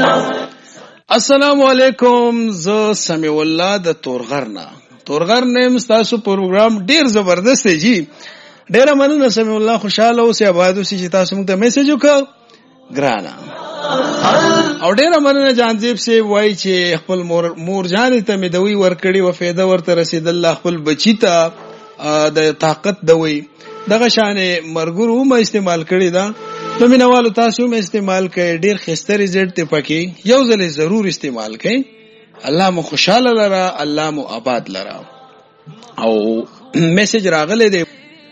السلام علیکم. زه سمیع الله د تورغر نیم. تاسو پروګرام ډیر زبردست دی جی. ډیره مننه سمیع الله. خوشاله اوسئ، آباد اوسئ چې تاسو موږ ته میسج وکړ ګرانه. او ډیره مننه جانزیب سی وای چې خپل مور جان ته می دوی ورکړي و فایده ورته رسید الله خپل بچی ته د طاقت دوی دغه شانې مرګرو ما استعمال کړي دا. نو مینوالو تاسو هم استعمال کړئ، ډیر خسته ریزلټ ته پکې یو ځل ضرور استعمال کړئ. الله مو خوشاله لره، الله مو آباد لره. او میسج راغلی دی،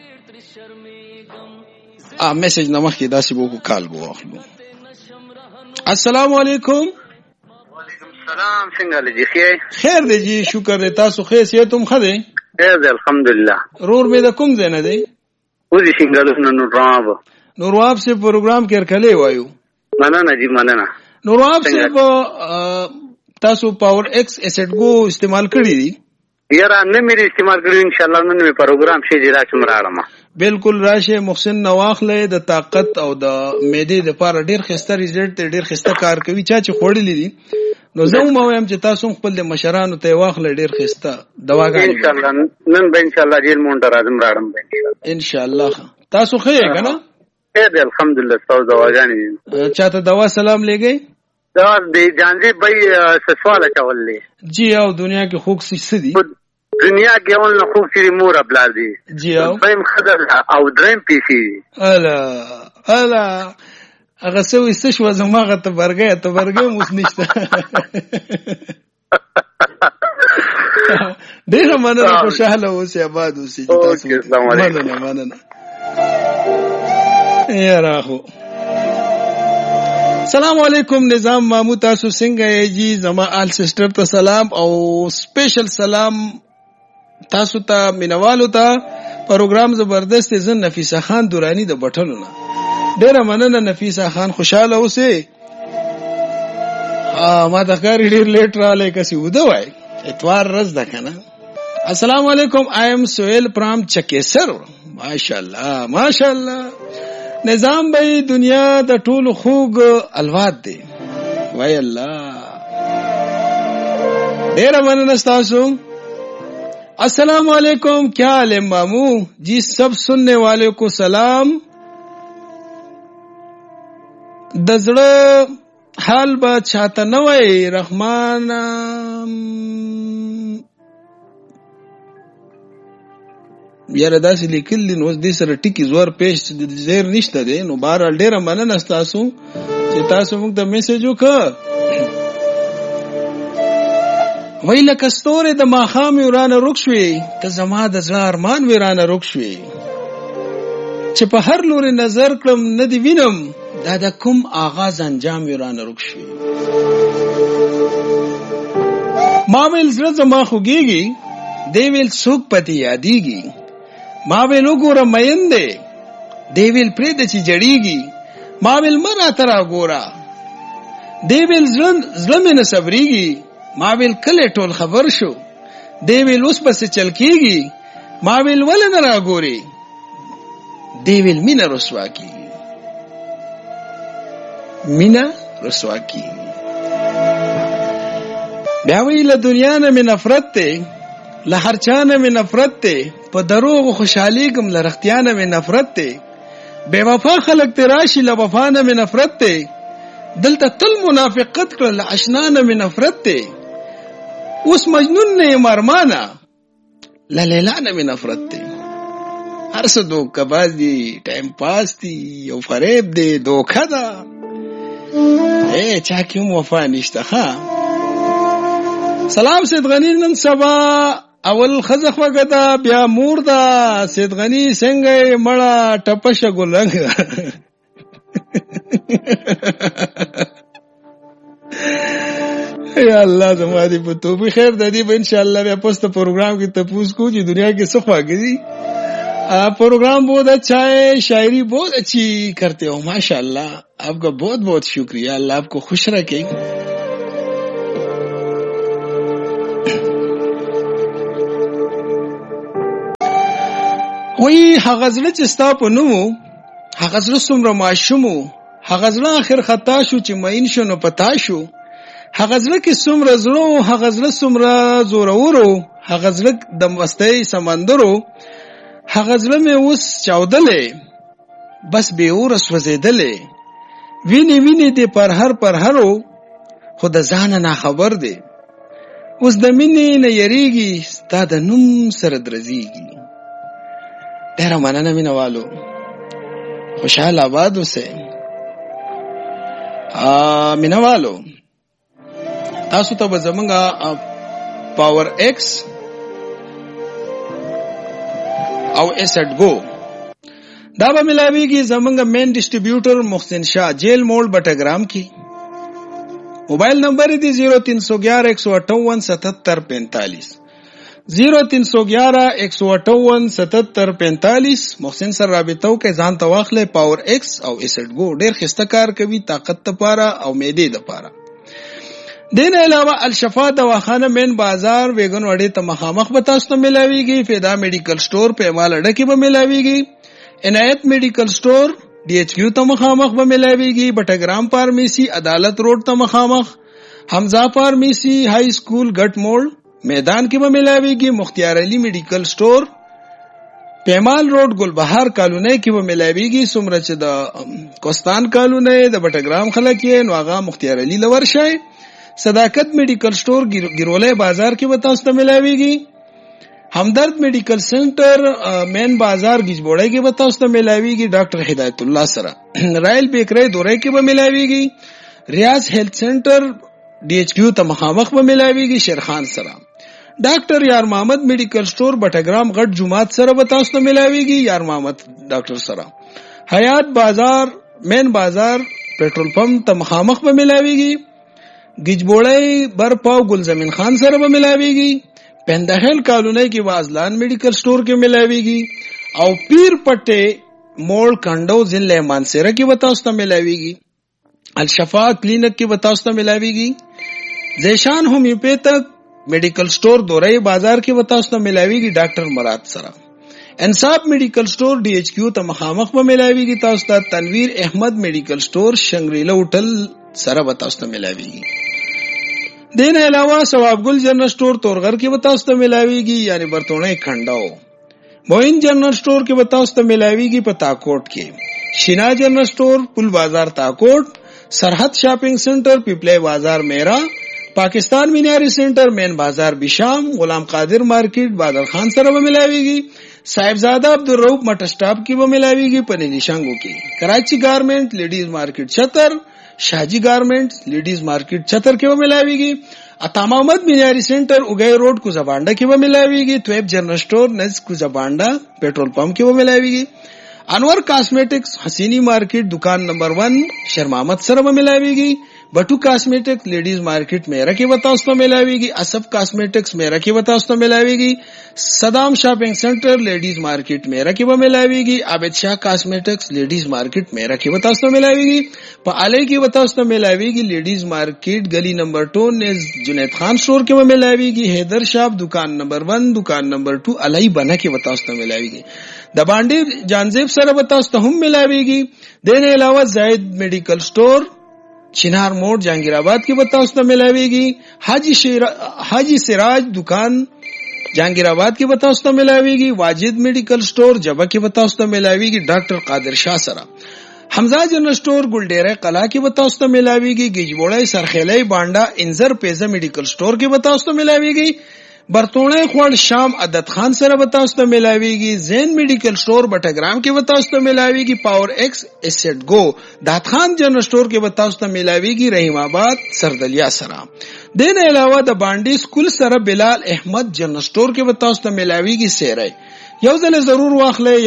میسج نه مخکې داسې به کال به واخلو. السلام علیکم. وعلیکم السلام. څنګه لږی خیر دی جی، شکر دی. تاسو ښه یې؟ تم ښه دی؟ خیر دی الحمدلله. رور مې د کوم ځای نه دی؟ وزي څنګه نوراب نورواب سے پروگرام کې کله وایو. مننه جی مننه. نورواب سے تاسو پاور ایکس ایسټ گو استعمال کړی دی؟ یاره نه مې استعمال کړی، ان شاء الله نن مې پروګرام شي جی راځم راړم. بالکل راشه محسن نواخله د طاقت او د معدې لپاره ډیر خسته ریزلټ ډیر خسته کار کوي. چا چې خوړلې دي نو زه مو وایم چې تاسو خپل د مشرانو ته واخله ډیر خسته دواګانې. ان شاء الله نن به ان شاء الله جیل مونږ راځم راړم ان شاء الله. تاسو ښه یې کنه؟ خیر دی الحمدلله. تاسو دواګانې چاته دوا سلام لګي؟ دا د جانځي بای سوال چولې جی. او دنیا کې خوږ څه دي؟ دنیا کې اول نه خوږ سری مور ابلار دي جی. او بهم خدای او دریم پیسي الا هغه څه وسته شو زماغه ته برګه موس نشته. ډیر مننه، خوشاله اوسئ، آباد اوسئ. مننه یا راخو. سلام علیکم نظام مامو، تاسو څنګه یې جی؟ زما آل سسټر ته سلام او سپیشل سلام تاسو ته مینوالو ته. پروګرام زبردست دی. زه نفیسه خان دورانی د بټلو نه. ډیره مننه نفیسه خان، خوشاله اوسئ. ما د کار ډیر لیټ رااله کسي وده وای اتوار رز ده کنه. السلام علیکم. آی ایم سہیل فرام چکیسر. ماشاءالله ماشاءالله. نظام بھائی دنیا د ټولو خوږ الواد دی. وای الله ډیره مننه تاسو. السلام علیکم. کیا حال ہے مامو جی؟ سب سننے والے کو سلام. د زړه حال به چاته نه وای رحمان. یاره داسې لیکل دي نو دې سره ټکی زور پیش زیر نشته دی. نو بهرحال ډیره مننه تاسو چې تاسو موږ ته میسج وکړ. وای لکه ستوري د ماښام ورانه رک شوې، ته زما د زړه ارمان ورانه رک شوې. چې په هر لوري نظر کړم نه دی وینم، دا د کوم آغاز انجام ورانه رک شوې. ما ویل زړه زما خوږیږي، دی ویل څوک پتی یادیږي. ما ویل وګوره مین دی، دی ویل پرېږده چې جړیږي. ما ویل مه راته راګوره، دی ویل زړه مې نه صبرېږي. ما ویل کله ټول خبر شو، دی ویل اوس پسې چل کېږي. ما ویل ولې نه راګورې، دی ویل مینه رسوا کېږي، مینه رسوا کېږي. بیا وی له دنیا نه مې نفرت دی، له هر چا نه مې نفرت دی. په دروغو خوشحالیږم، له رښتیا نه مې نفرت دی. بے وفا خلق ته راشي، له وفا نه مې نفرت دی. دلته تل منافقت کړه، له اشنا نه مې نفرت دی. اوس مجنون نه یم ارمانه، له لیلا نه مې نفرت دی. هر څه دوکه باز دي، ټایم پاس دي، یو فریب دی، دوکه ده. چا کې هم وفا نشته. ها سلام سید غنی. نن سبا اول خزه خوږه ده بیا مور ده. سید غنی څنګه مړه ټپشه ګلنګ. یا الله زما دې په توبه خیر د دې به ان شاء الله بیا پوسټ پروګرام کې تپوس کو چې دنیا کې څه خواږه دي. प्रोग्राम बहुत अच्छा है, शायरी बहुत अच्छी करते हो माशाल्लाह. आपका बहुत बहुत शुक्रिया. अल्लाह आपको खुश रखे. وی هغه زړه چې ستا په نومو، هغه زړه څومره ماشومو، هغه ځله اخر خطا شو چې مین شو نو پتا شو، هغه ځله کې څومره زړه، هغه ځله څومره زورورو، هغه ځله د مستۍ سمندرو، هغه ځله مې اوس چاودلې بس به اور سوځېدلې، ویني ویني دې پر هرو خو د ځان نه خبر دی، اوس د مینې نه یریږي ستا د نوم سره درځيږي. ډېره مننه مینوالو، خوشحال آباد اوسئ. مینوالو تاسو ته به زمونږه پاور ایکس او ایسټ گو دا به ملاویږي زمونږه مین ډسټریبیوټر محسن شاه جیل موړ بټګرام کې. موبایل نمبر دی 0311-158-7745 0311-158-7745. محسن سره رابطه وکړئ، ځان ته واخلئ. پاور ایکس او ایسټ گو ډېر خسته کار کوي، طاقت لپاره او معدې لپاره. دین علاوه الشفا دواخانه مین بازار ویګن وړې ته مخامخ به تاسو ته ملاویږي. فدا میډیکل سٹور په مال اډه کې به ملاویږي. عنایت میډیکل سٹور D H Q ته مخامخ به ملاویږي. بټګرام فارمیسی عدالت روډ ته مخامخ. حمزه فارمیسی های سکول ګټ موړ میدان کې به ملاویږي. مختیار علی میډیکل سٹور پیمال روډ ګلبهار کالونی کې به ملاویږي. څومره چې د کوستان کالونی د بټګرام خلک یې نو هغه مختیار علی لور شي. صداقت میډیکل سٹور ګیرولې بازار کې به تاسو ته ملاویږي. همدرد میډیکل سنټر مین بازار گیجبوړی کې به تاسو ته ملاویږي ډاکټر هدایت الله سره. رائل بیکری دورې کې به ملاویږي. ریاض هیلث سنټر D H Q ته مخامخ به ملاویږي شیرخان سره. ډاکټر یار محمد میډیکل سٹور بټګرام غټ جمعات سره به تاسو ته ملاویږي یار محمد ډاکټر سره. حیات بازار مین بازار پېټرول پمپ ته مخامخ به ملاویږي. گیجبوړی برپاو ګل زمین خان سره به ملاویږي. پندهل کالونی کې وازلان میډیکل سٹور کې ملاویږي. او پیر پټه موړ کندو ضلع مانسره کې به تاسو ته ملاویږي. الشفا کلینک کې به تاسو ته ملاویږي. زیشان هومیوپیتک میډیکل سٹور دورې بازار کې به تاسو ته ملاویږي ډاکټر مراد سره. انصاف میډیکل سٹور D H Q ته مخامخ به ملاویږي تاسو ته. تنویر احمد میډیکل سٹور شنگریلا هوټل سره به تاسو ته ملاویږي. دین علاوه ثواب ګل جنرل سٹور تورغر کې به تاسو ته ملاویږي یعنی برتونه کنداو. موین جنرل سٹور کې به تاسو ته ملاویږي په تاکوټ کې. شینا جنرل سٹور پل بازار تاکوټ. سرحد شاپنگ سنٹر پیپلے بازار میرا. پاکستان مینیاری سنٹر مین بازار بشام. غلام قادر مارکیٹ بادر خان سره به ملاویږي. صاحبزاده عبدالرؤف مټ سٹاپ کې به ملاویږي په نیشانګو کې. کراچی گارمنٹ لیډیز مارکیټ چتر. شاجی گارمنٹ لیڈیز مارکیٹ چتر کې به ملاویږي. عطا محمد مینیاری سنٹر اوګای روډ کو زبانډه کې به ملاویږي. تویب جنرل سٹور نز کو زبانډه پېټرول پمپ کې به ملاویږي. انور کاسمیټکس حسینی مارکیٹ دکان نمبر 1 شیر محمد سره به ملاویږي. بټو کاسمیټک لیډیز مارکیټ میرا کې به تاسو ته ملاویږي. اسف کاسمیټکس میرا کې به تاسو ته ملاویږي. صدام شاپنگ سنٹر لیډیز مارکیټ میرا کې به ملاویږي. عابد شاه کاسمیټکس لیډیز مارکیټ میرا کې به تاسو ته ملاویږي. په علي کې به تاسو ته ملاویږي. لیډیز مارکیټ گلی نمبر 2 نز جنید خان سٹور کې به ملاویږي. حیدر شاپ دکان نمبر 1 دکان نمبر 2 علي بنا کې به تاسو ته ملاویږي. د باندې جانزیب سره به تاسو ته هم ملاویږي. دین علاوه زاید میډیکل سٹور چنار موډ جهانگیر آباد کې به تاسو ته ملاویږي. حاجی سراج دکان جهانگیر آباد کې به تاسو ته ملاویږي. واجد میډیکل سٹور جبه کې به تاسو ته ملاویږي ډاکټر قادر شاه سره. حمزه جنرل سٹور ګلډيره قلا کې به تاسو ته ملاویږي. گیجبوړی سرخیلای بانډا انزر پیزه میډیکل سٹور کې به تاسو ته ملاویږي. برتونه خوړ شام عدد خان سره به تاسو ته ملاویږي. زین میډیکل سٹور بټګرام کې به تاسو ته ملاویږي. پاور ایکس ایسټ گو دات خان جنرل سٹور کې به تاسو ته ملاویږي. رحیم آباد سردلیا سره. دین علاوه د باندې سکول سره بلال احمد جنرل سٹور کې به تاسو ته ملاویږي. سیره یو ځل ضرور واخلئ.